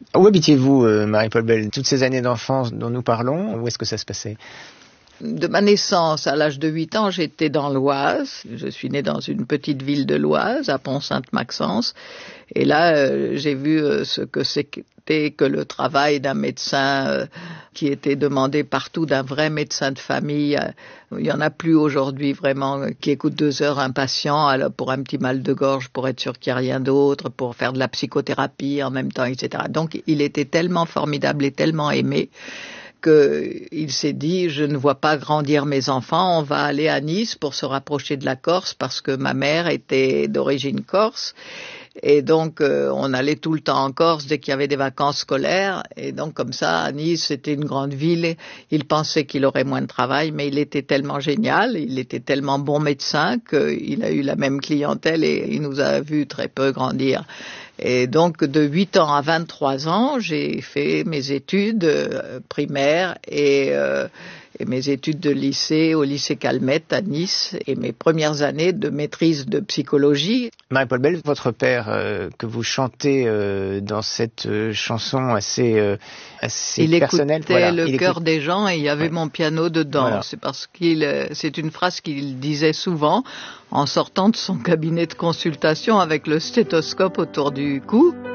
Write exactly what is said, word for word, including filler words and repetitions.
Où habitiez-vous, euh, Marie-Paule Bell? Toutes ces années d'enfance dont nous parlons, où est-ce que ça se passait? De ma naissance, à l'âge de huit ans, j'étais dans l'Oise. Je suis née dans une petite ville de l'Oise, à Pont-Sainte-Maxence. Et là, euh, j'ai vu euh, ce que c'était que le travail d'un médecin euh, qui était demandé partout, d'un vrai médecin de famille. Il n'y en a plus aujourd'hui vraiment euh, qui écoute deux heures un patient alors pour un petit mal de gorge, pour être sûr qu'il n'y a rien d'autre, pour faire de la psychothérapie en même temps, et cetera. Donc, il était tellement formidable et tellement aimé qu'il s'est dit, je ne vois pas grandir mes enfants, on va aller à Nice pour se rapprocher de la Corse parce que ma mère était d'origine corse. Et donc, euh, on allait tout le temps en Corse dès qu'il y avait des vacances scolaires. Et donc, comme ça, à Nice, c'était une grande ville. Il pensait qu'il aurait moins de travail, mais il était tellement génial, il était tellement bon médecin qu'il a eu la même clientèle et il nous a vu très peu grandir. Et donc, de huit ans à vingt-trois ans, j'ai fait mes études euh, primaires et, euh, et mes études de lycée au lycée Calmette à Nice et mes premières années de maîtrise de psychologie. Marie-Paule Bell, votre père euh, que vous chantez euh, dans cette euh, chanson assez, euh, assez il personnelle. Écoutait voilà. le il cœur écoute... des gens et il y avait ouais. mon piano dedans. Voilà. C'est parce qu'il, c'est une phrase qu'il disait souvent en sortant de son cabinet de consultation avec le stéthoscope autour du cou.